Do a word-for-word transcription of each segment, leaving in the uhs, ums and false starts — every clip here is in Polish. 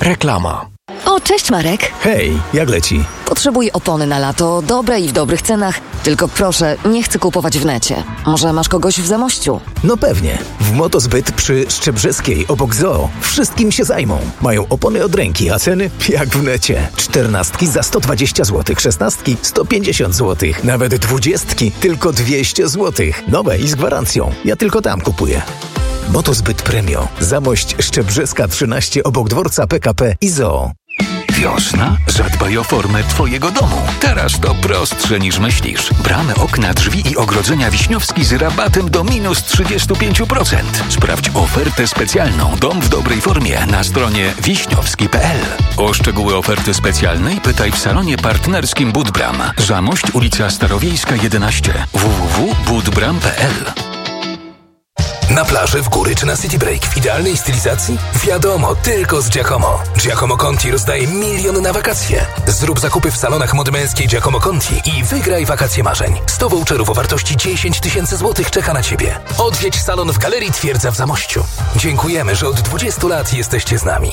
Reklama. O, cześć Marek. Hej, jak leci? Potrzebuję opony na lato, dobre i w dobrych cenach. Tylko proszę, nie chcę kupować w necie. Może masz kogoś w Zamościu? No pewnie. W Motozbyt przy Szczebrzeskiej obok Zoo wszystkim się zajmą. Mają opony od ręki, a ceny jak w necie. Czternastki za sto dwadzieścia złotych, szesnastki sto pięćdziesiąt złotych, nawet dwudziestki tylko dwieście złotych. Nowe i z gwarancją. Ja tylko tam kupuję. Motozbyt Premio. Zamość Szczebrzeska trzynaście obok dworca P K P i Zoo. Wiosna? Zadbaj o formę twojego domu. Teraz to prostsze niż myślisz. Bramy, okna, drzwi i ogrodzenia Wiśniowski z rabatem do minus trzydzieści pięć procent. Sprawdź ofertę specjalną Dom w dobrej formie na stronie wiśniowski kropka p l. O szczegóły oferty specjalnej pytaj w salonie partnerskim Budbram. Zamość, ulica Starowiejska jedenaście. w w w kropka budbram kropka p l. Na plaży, w góry czy na City Break w idealnej stylizacji? Wiadomo, tylko z Giacomo. Giacomo Conti rozdaje milion na wakacje. Zrób zakupy w salonach mody męskiej Giacomo Conti i wygraj wakacje marzeń. sto voucherów o wartości dziesięć tysięcy złotych czeka na Ciebie. Odwiedź salon w Galerii Twierdza w Zamościu. Dziękujemy, że od dwudziestu lat jesteście z nami.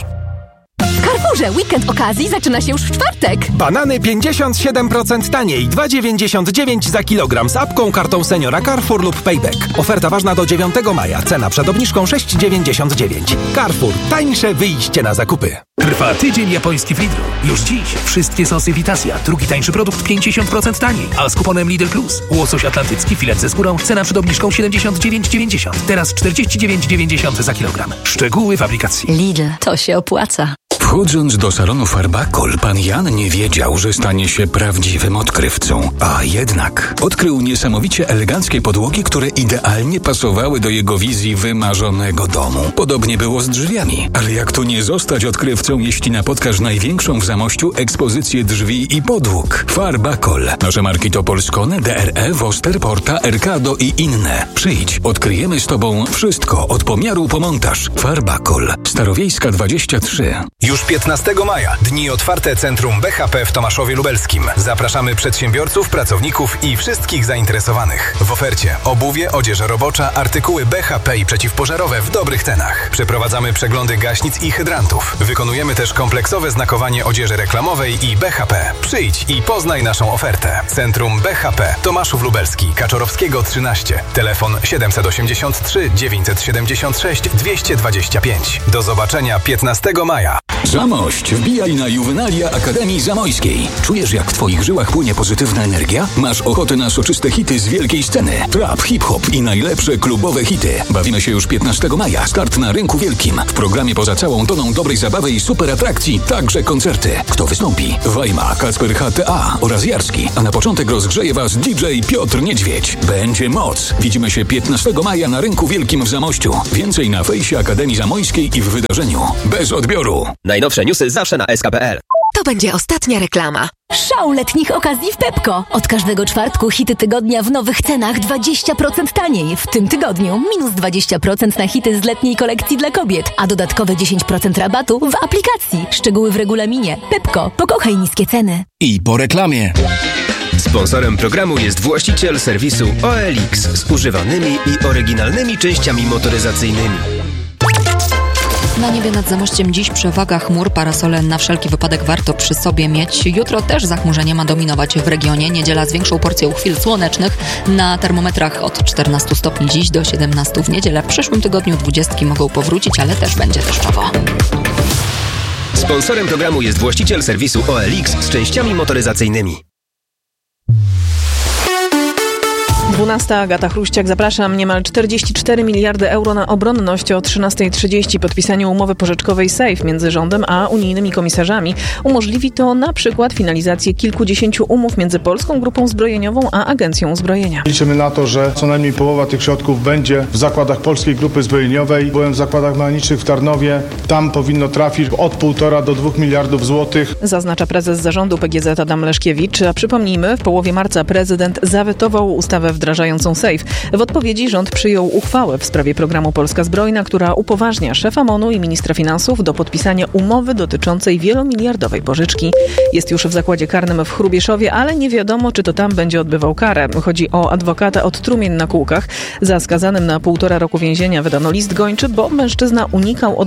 W Carrefourze weekend okazji zaczyna się już w czwartek. Banany pięćdziesiąt siedem procent taniej, dwa dziewięćdziesiąt dziewięć za kilogram z apką, kartą seniora Carrefour lub Payback. Oferta ważna do dziewiątego maja. Cena przed obniżką sześć dziewięćdziesiąt dziewięć. Carrefour. Tańsze wyjście na zakupy. Trwa tydzień japoński w Lidlu. Już dziś wszystkie sosy Vitasia. Drugi tańszy produkt pięćdziesiąt procent taniej. A z kuponem Lidl Plus. Łosoś atlantycki, filet ze skórą. Cena przed obniżką siedemdziesiąt dziewięć dziewięćdziesiąt. Teraz czterdzieści dziewięć dziewięćdziesiąt za kilogram. Szczegóły w aplikacji. Lidl, to się opłaca. Wchodząc do salonu Farbakol, pan Jan nie wiedział, że stanie się prawdziwym odkrywcą. A jednak odkrył niesamowicie eleganckie podłogi, które idealnie pasowały do jego wizji wymarzonego domu. Podobnie było z drzwiami. Ale jak tu nie zostać odkrywcą, jeśli napotkasz największą w Zamościu ekspozycję drzwi i podłóg? Farbakol. Nasze marki to Polskone, D R E, Woster, Porta, Ercado i inne. Przyjdź, odkryjemy z tobą wszystko, od pomiaru po montaż. Farbakol. Starowiejska dwadzieścia trzy. Już piętnastego maja. Dni otwarte Centrum B H P w Tomaszowie Lubelskim. Zapraszamy przedsiębiorców, pracowników i wszystkich zainteresowanych. W ofercie obuwie, odzież robocza, artykuły B H P i przeciwpożarowe w dobrych cenach. Przeprowadzamy przeglądy gaśnic i hydrantów. Wykonujemy też kompleksowe znakowanie odzieży reklamowej i B H P. Przyjdź i poznaj naszą ofertę. Centrum B H P. Tomaszów Lubelski. Kaczorowskiego trzynaście. Telefon siedem osiem trzy dziewięć siedem sześć dwieście dwadzieścia pięć. Do zobaczenia piętnastego maja. Zamość, wbijaj na Juvenalia Akademii Zamojskiej. Czujesz, jak w twoich żyłach płynie pozytywna energia? Masz ochotę na soczyste hity z wielkiej sceny? Trap, hip-hop i najlepsze klubowe hity. Bawimy się już piętnastego maja. Start na Rynku Wielkim. W programie poza całą toną dobrej zabawy i super atrakcji także koncerty. Kto wystąpi? Wajma, Kacper H T A oraz Jarski. A na początek rozgrzeje was D J Piotr Niedźwiedź. Będzie moc. Widzimy się piętnastego maja na Rynku Wielkim w Zamościu. Więcej na fejsie Akademii Zamojskiej i w wydarzeniu. Bez odbioru. Najnowsze newsy zawsze na S K kropka p l. To będzie ostatnia reklama. Szał letnich okazji w Pepco. Od każdego czwartku hity tygodnia w nowych cenach dwadzieścia procent taniej. W tym tygodniu minus dwadzieścia procent na hity z letniej kolekcji dla kobiet, a dodatkowe dziesięć procent rabatu w aplikacji. Szczegóły w regulaminie. Pepco. Pokochaj niskie ceny. I po reklamie. Sponsorem programu jest właściciel serwisu O L X z używanymi i oryginalnymi częściami motoryzacyjnymi. Na niebie nad Zamościem dziś przewaga chmur, parasole na wszelki wypadek warto przy sobie mieć. Jutro też zachmurzenie ma dominować w regionie. Niedziela z większą porcją chwil słonecznych. Na termometrach od czternastu stopni dziś do siedemnastu w niedzielę. W przyszłym tygodniu dwudziestki mogą powrócić, ale też będzie deszczowo. Sponsorem programu jest właściciel serwisu O L X z częściami motoryzacyjnymi. dwunasta. Agata Chruściak, zapraszam. Niemal czterdzieści cztery miliardy euro na obronność. O trzynasta trzydzieści podpisanie umowy pożyczkowej SAFE między rządem a unijnymi komisarzami. Umożliwi to na przykład finalizację kilkudziesięciu umów między Polską Grupą Zbrojeniową a Agencją Uzbrojenia. Liczymy na to, że co najmniej połowa tych środków będzie w zakładach Polskiej Grupy Zbrojeniowej. Byłem w zakładach mechanicznych w Tarnowie. Tam powinno trafić od półtora do dwóch miliardów złotych. Zaznacza prezes zarządu P G Z Adam Leszkiewicz. A przypomnijmy, w połowie marca prezydent zawetował ustawę wdrażającą SAFE. W odpowiedzi rząd przyjął uchwałę w sprawie programu Polska Zbrojna, która upoważnia szefa MON-u i ministra finansów do podpisania umowy dotyczącej wielomiliardowej pożyczki. Jest już w zakładzie karnym w Hrubieszowie, ale nie wiadomo, czy to tam będzie odbywał karę. Chodzi o adwokata od trumien na kółkach. Za skazanym na półtora roku więzienia wydano list gończy, bo mężczyzna unikał odbycia kary.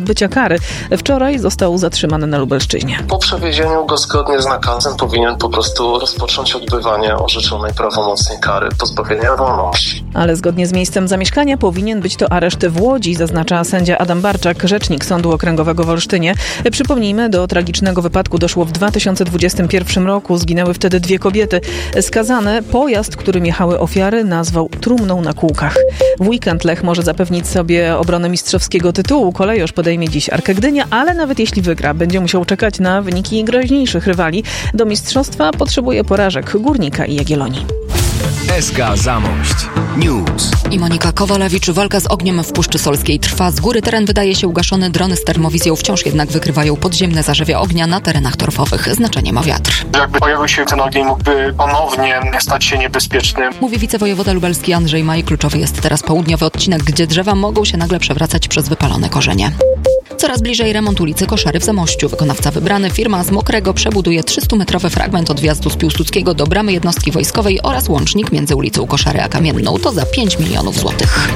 kary. Wczoraj został zatrzymany na Lubelszczyźnie. Po przewiezieniu go zgodnie z nakazem powinien po prostu rozpocząć odbywanie orzeczonej prawomocnej kary pozbawienia wolności. Ale zgodnie z miejscem zamieszkania powinien być to areszt w Łodzi, zaznacza sędzia Adam Barczak, rzecznik Sądu Okręgowego w Olsztynie. Przypomnijmy, do tragicznego wypadku doszło w dwa tysiące dwudziestym pierwszym roku. Zginęły wtedy dwie kobiety. Skazany pojazd, którym jechały ofiary, nazwał trumną na kółkach. W weekend Lech może zapewnić sobie obronę mistrzowskiego tytułu. Kolejorz podejmie dziś Arkę Gdynia, ale nawet jeśli wygra, będzie musiał czekać na wyniki groźniejszych rywali. Do mistrzostwa potrzebuje porażek Górnika i Jagiellonii. S K Zamość News. I Monika Kowalewicz. Walka z ogniem w Puszczy Solskiej trwa. Z góry teren wydaje się ugaszony. Drony z termowizją wciąż jednak wykrywają podziemne zarzewia ognia na terenach torfowych. Znaczenie ma wiatr. Jakby pojawił się ten ogień, mógłby ponownie stać się niebezpieczny. Mówi wicewojewoda lubelski Andrzej Maj. Kluczowy jest teraz południowy odcinek, gdzie drzewa mogą się nagle przewracać przez wypalone korzenie. Coraz bliżej remont ulicy Koszary w Zamościu. Wykonawca wybrany, firma z Mokrego, przebuduje trzystumetrowy fragment od wjazdu z Piłsudskiego do bramy jednostki wojskowej oraz łącznik między ulicą Koszary a Kamienną. To za pięć milionów złotych.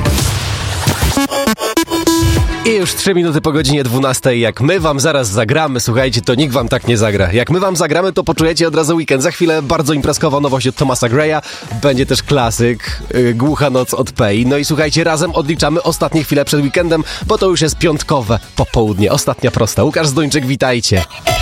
I już trzy minuty po godzinie dwunastej. Jak my wam zaraz zagramy, słuchajcie, to nikt wam tak nie zagra. Jak my wam zagramy, to poczujecie od razu weekend. Za chwilę bardzo imprezkowa nowość od Thomasa Greya. Będzie też klasyk, yy, Głucha noc od Pei. No i słuchajcie, razem odliczamy ostatnie chwile przed weekendem, bo to już jest piątkowe popołudnie. Ostatnia prosta. Łukasz Zduńczyk, witajcie.